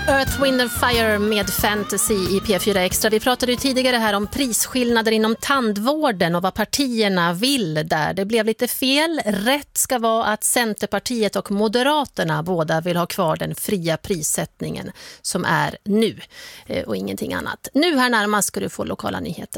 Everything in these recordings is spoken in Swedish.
Earth, Wind and Fire med Fantasy i P4 Extra. Vi pratade ju tidigare här om prisskillnader inom tandvården och vad partierna vill där. Det blev lite fel. Rätt ska vara att Centerpartiet och Moderaterna båda vill ha kvar den fria prissättningen som är nu och ingenting annat. Nu här närmast ska du få lokala nyheter.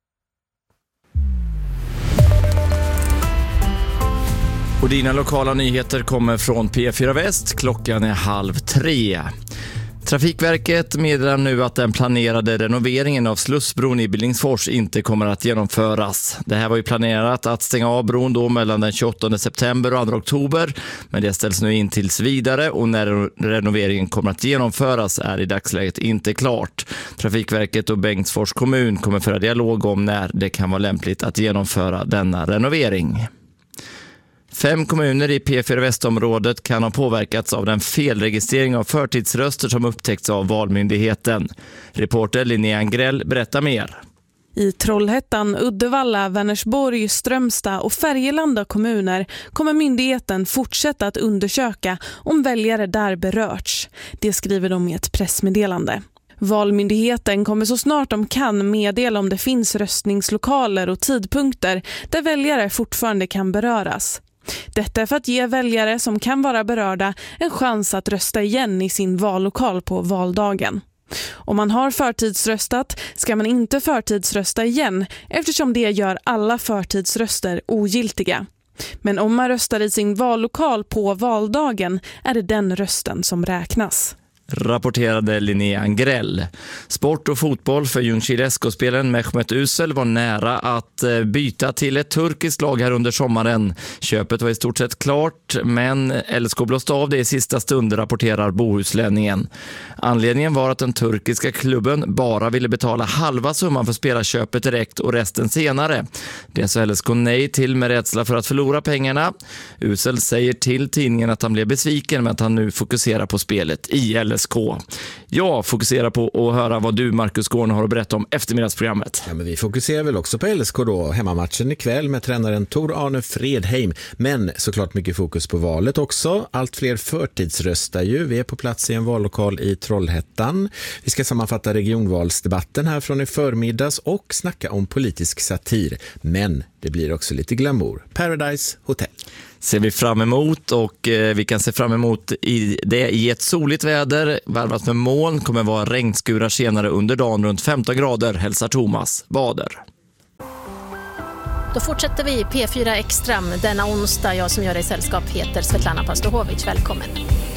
Och dina lokala nyheter kommer från P4 Väst. Klockan är 2:30. Trafikverket meddelar nu att den planerade renoveringen av Slussbron i Billingsfors inte kommer att genomföras. Det här var ju planerat att stänga av bron då mellan den 28 september och 2 oktober. Men det ställs nu in tills vidare och när renoveringen kommer att genomföras är i dagsläget inte klart. Trafikverket och Bengtsfors kommun kommer föra dialog om när det kan vara lämpligt att genomföra denna renovering. 5 kommuner i P4 Västområdet kan ha påverkats av den felregistrering av förtidsröster som upptäckts av Valmyndigheten. Reporter Linnea Angrell berättar mer. I Trollhättan, Uddevalla, Vänersborg, Strömstad och Färgelanda kommuner kommer myndigheten fortsätta att undersöka om väljare där berörts. Det skriver de i ett pressmeddelande. Valmyndigheten kommer så snart de kan meddela om det finns röstningslokaler och tidpunkter där väljare fortfarande kan beröras. Detta är för att ge väljare som kan vara berörda en chans att rösta igen i sin vallokal på valdagen. Om man har förtidsröstat ska man inte förtidsrösta igen eftersom det gör alla förtidsröster ogiltiga. Men om man röstar i sin vallokal på valdagen är det den rösten som räknas. Rapporterade Linnea Angrell. Sport och fotboll för Ljungskile SK-spelaren Mehmet Usel var nära att byta till ett turkiskt lag här under sommaren. Köpet var i stort sett klart, men LSK blåste av det i sista stund, rapporterar Bohuslänningen. Anledningen var att den turkiska klubben bara ville betala halva summan för spelarköpet direkt och resten senare. Det sa LSK nej till med rädsla för att förlora pengarna. Usel säger till tidningen att han blev besviken med att han nu fokuserar på spelet i LSK. Jag fokuserar på att höra vad du, Marcus Gården, har att berätta om eftermiddagsprogrammet. Ja, men vi fokuserar väl också på LSK då. Hemmamatchen ikväll med tränaren Tor Arne Fredheim. Men såklart mycket fokus på valet också. Allt fler förtidsröstar ju. Vi är på plats i en vallokal i Trollhättan. Vi ska sammanfatta regionvalsdebatten här från i förmiddags och snacka om politisk satir. Men det blir också lite glamour. Paradise Hotel ser vi fram emot, och vi kan se fram emot i ett soligt väder varvat med moln. Kommer vara regnskurar senare under dagen runt 15 grader, hälsar Thomas Bader. Då fortsätter vi P4 Extra denna onsdag. Jag som gör dig sällskap heter Svetlana Pastohovic. Välkommen.